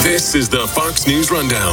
This is the Fox News Rundown.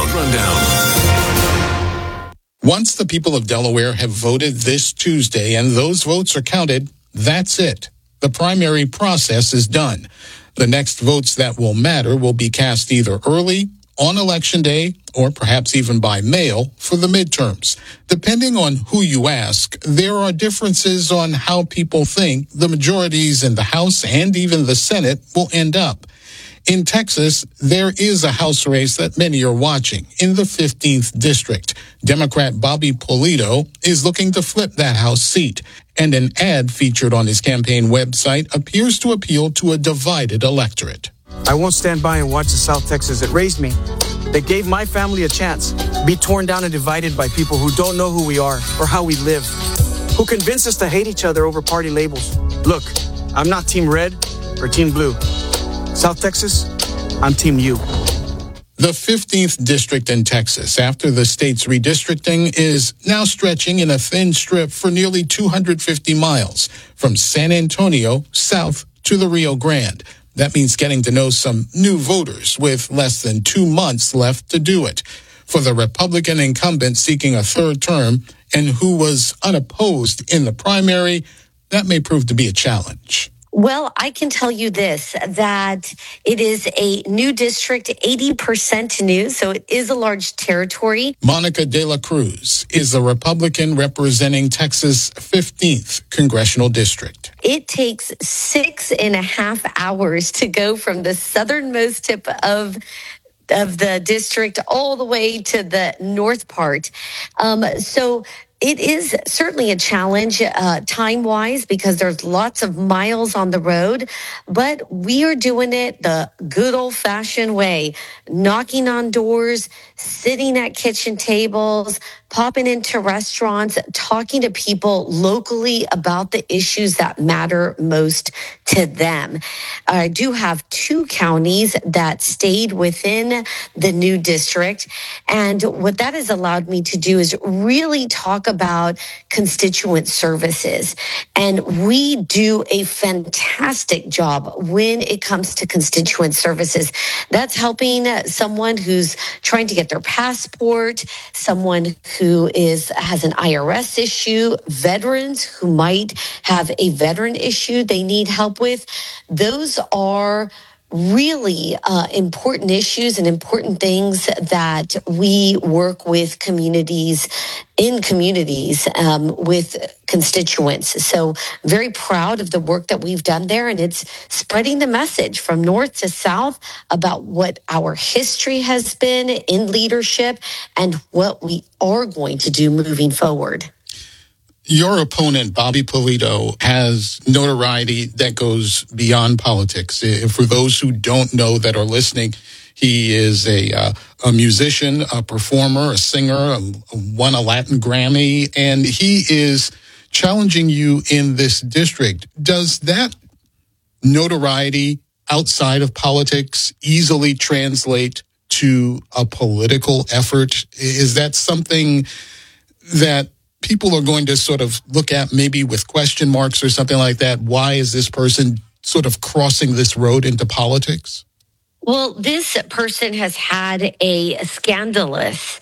Once the people of Delaware have voted this Tuesday and those votes are counted, that's it. The primary process is done. The next votes that will matter will be cast either early, on Election Day, or perhaps even by mail for the midterms. Depending on who you ask, there are differences on how people think the majorities in the House and even the Senate will end up. In Texas, there is a House race that many are watching in the 15th District. Democrat Bobby Polito is looking to flip that House seat, and an ad featured on his campaign website appears to appeal to a divided electorate. I won't stand by and watch the South Texans that raised me, that gave my family a chance, be torn down and divided by people who don't know who we are or how we live, who convince us to hate each other over party labels. Look, I'm not Team Red or Team Blue. South Texas, I'm Team U. The 15th District in Texas, after the state's redistricting, is now stretching in a thin strip for nearly 250 miles from San Antonio south to the Rio Grande. That means getting to know some new voters with less than 2 months left to do it. For the Republican incumbent seeking a third term and who was unopposed in the primary, that may prove to be a challenge. Well, I can tell you this, that it is a new district, 80% new, so it is a large territory. Monica De La Cruz is a Republican representing Texas' 15th congressional district. It takes 6.5 hours to go from the southernmost tip of the district all the way to the north part. So it is certainly a challenge time-wise because there's lots of miles on the road, but we are doing it the good old-fashioned way, knocking on doors, sitting at kitchen tables, popping into restaurants, talking to people locally about the issues that matter most to them. I do have 2 counties that stayed within the new district, and what that has allowed me to do is really talk about constituent services. And we do a fantastic job when it comes to constituent services. That's helping someone who's trying to get their passport, someone who has an IRS issue, veterans who might have a veteran issue they need help with. Those are really important issues and important things that we work with communities with constituents. So very proud of the work that we've done there, and it's spreading the message from north to south about what our history has been in leadership and what we are going to do moving forward. Your opponent, Bobby Polito, has notoriety that goes beyond politics. For those who don't know that are listening, he is a musician, a performer, a singer, won a Latin Grammy, and he is challenging you in this district. Does that notoriety outside of politics easily translate to a political effort? Is that something that people are going to sort of look at maybe with question marks or something like that? Why is this person sort of crossing this road into politics? Well, this person has had a scandalous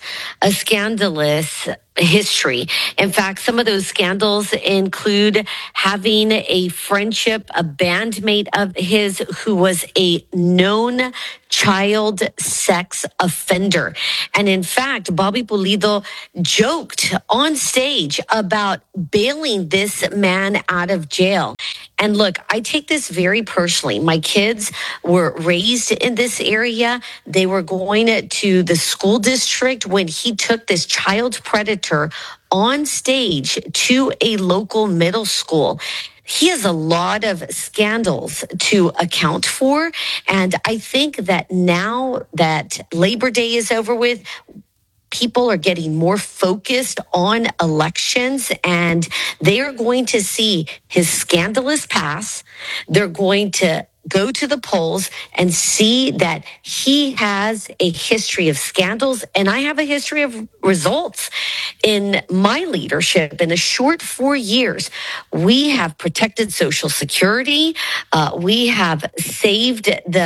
history. In fact, some of those scandals include having a friendship, a bandmate of his who was a known child sex offender. And in fact, Bobby Polito joked on stage about bailing this man out of jail. And look, I take this very personally. My kids were raised in this area. They were going to the school district when he took this child predator on stage to a local middle school. He has a lot of scandals to account for. And I think that now that Labor Day is over with, people are getting more focused on elections, and they are going to see his scandalous past. They're going to go to the polls and see that he has a history of scandals, and I have a history of results. In my leadership, in a short 4 years, we have protected Social Security. We have saved the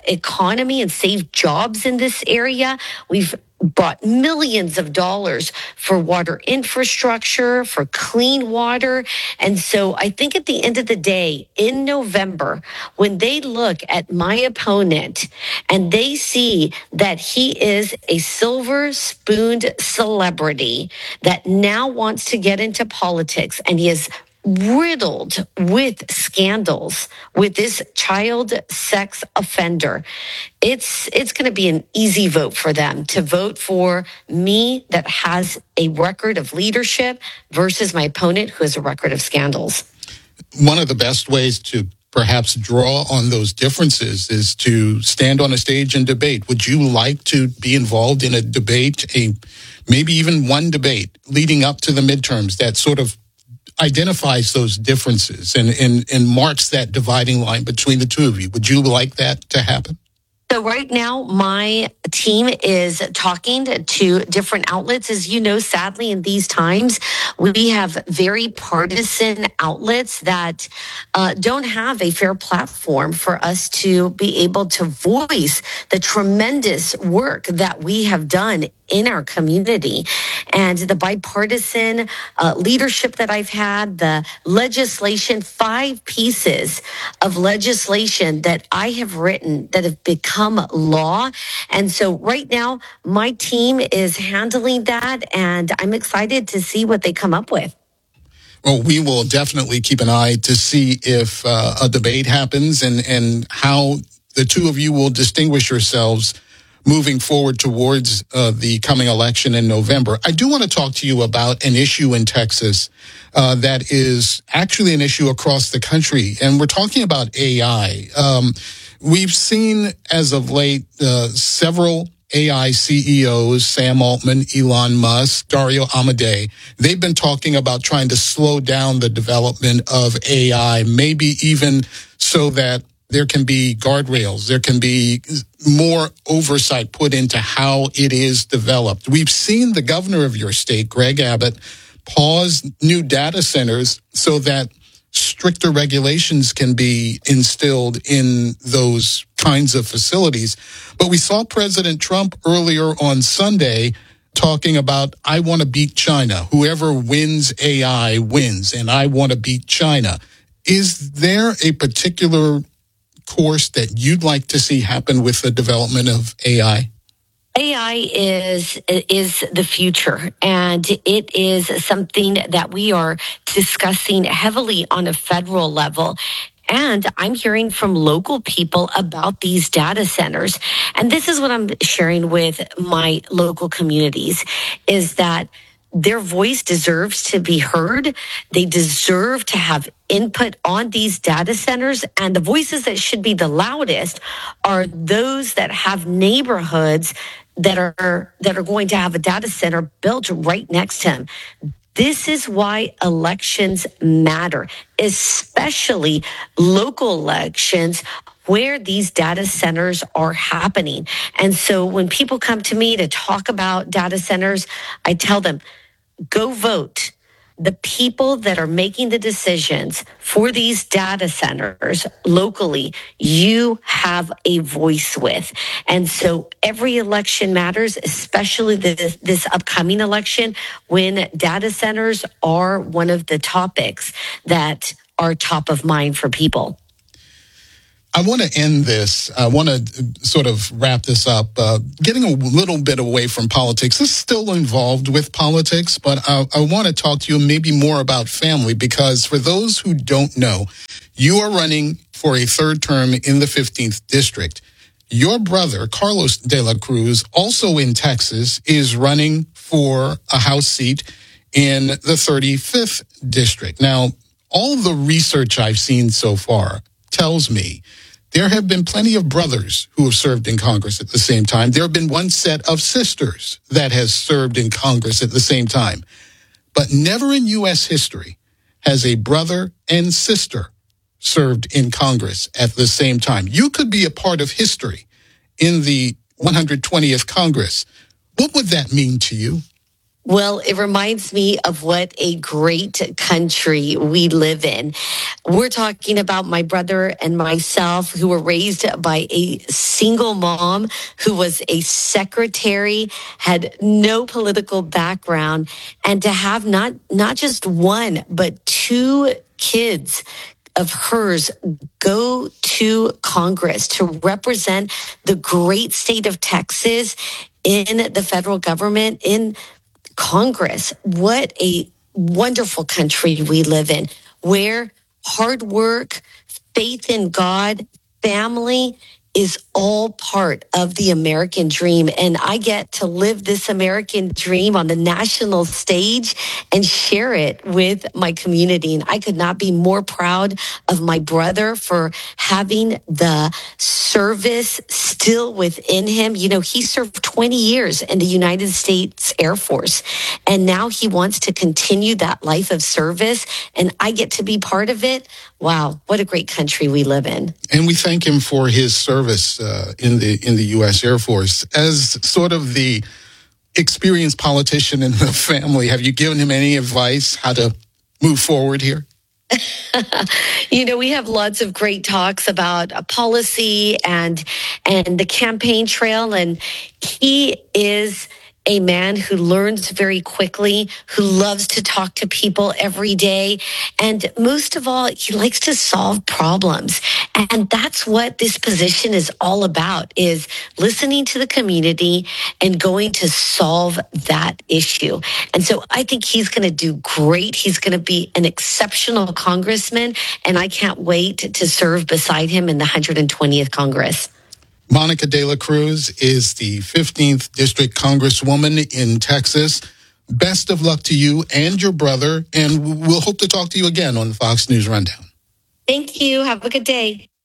economy and saved jobs in this area. We've brought millions of dollars for water infrastructure, for clean water. And so I think at the end of the day, in November, when they look at my opponent and they see that he is a silver-spooned celebrity that now wants to get into politics, and he is riddled with scandals with this child sex offender, it's going to be an easy vote for them to vote for me that has a record of leadership versus my opponent who has a record of scandals. One of the best ways to perhaps draw on those differences is to stand on a stage and debate. Would you like to be involved in a debate, maybe even one debate leading up to the midterms that sort of identifies those differences and marks that dividing line between the two of you? Would you like that to happen? So right now, my team is talking to different outlets. As you know, sadly, in these times, we have very partisan outlets that don't have a fair platform for us to be able to voice the tremendous work that we have done in our community. And the bipartisan leadership that I've had, the legislation, 5 pieces of legislation that I have written that have become law. And so right now, my team is handling that, and I'm excited to see what they come up with. Well, we will definitely keep an eye to see if a debate happens and how the two of you will distinguish yourselves moving forward towards the coming election in November. I do want to talk to you about an issue in Texas that is actually an issue across the country, and we're talking about AI. We've seen as of late several AI CEOs, Sam Altman, Elon Musk, Dario Amodei. They've been talking about trying to slow down the development of AI, maybe even so that there can be guardrails, there can be more oversight put into how it is developed. We've seen the governor of your state, Greg Abbott, pause new data centers so that stricter regulations can be instilled in those kinds of facilities. But we saw President Trump earlier on Sunday talking about, I want to beat China. Whoever wins AI wins, and I want to beat China. Is there a particular course that you'd like to see happen with the development of AI? AI is the future, and it is something that we are discussing heavily on a federal level. And I'm hearing from local people about these data centers. And this is what I'm sharing with my local communities, is that their voice deserves to be heard. They deserve to have input on these data centers. And the voices that should be the loudest are those that have neighborhoods that are going to have a data center built right next to them. This is why elections matter, especially local elections where these data centers are happening. And so when people come to me to talk about data centers, I tell them, go vote. The people that are making the decisions for these data centers locally, you have a voice with. And so every election matters, especially this upcoming election, when data centers are one of the topics that are top of mind for people. I want to end this. I want to sort of wrap this up, getting a little bit away from politics. It's still involved with politics, but I want to talk to you maybe more about family, because for those who don't know, you are running for a third term in the 15th district. Your brother, Carlos de la Cruz, also in Texas, is running for a House seat in the 35th district. Now, all the research I've seen so far tells me there have been plenty of brothers who have served in Congress at the same time. There have been one set of sisters that has served in Congress at the same time. But never in U.S. history has a brother and sister served in Congress at the same time. You could be a part of history in the 120th Congress. What would that mean to you? Well, it reminds me of what a great country we live in. We're talking about my brother and myself, who were raised by a single mom who was a secretary, had no political background, and to have not just one, but two kids of hers go to Congress to represent the great state of Texas in the federal government, in Congress. What a wonderful country we live in, where hard work, faith in God, family is all part of the American dream. And I get to live this American dream on the national stage and share it with my community. And I could not be more proud of my brother for having the service still within him. You know, he served 20 years in the United States Air Force, and now he wants to continue that life of service, and I get to be part of it. Wow, what a great country we live in. And we thank him for his service in the U.S. Air Force. As sort of the experienced politician in the family, have you given him any advice how to move forward here? You know, we have lots of great talks about policy and the campaign trail, and he is a man who learns very quickly, who loves to talk to people every day. And most of all, he likes to solve problems. And that's what this position is all about, is listening to the community and going to solve that issue. And so I think he's going to do great. He's going to be an exceptional congressman, and I can't wait to serve beside him in the 120th Congress. Monica De La Cruz is the 15th District Congresswoman in Texas. Best of luck to you and your brother, and we'll hope to talk to you again on the Fox News Rundown. Thank you. Have a good day.